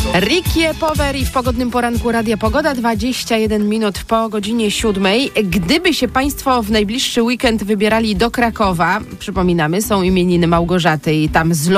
Rikie Power i w pogodnym poranku Radia Pogoda, 21 minut po godzinie 7. Gdyby się Państwo w najbliższy weekend wybierali do Krakowa, przypominamy, są imieniny Małgorzaty i tam z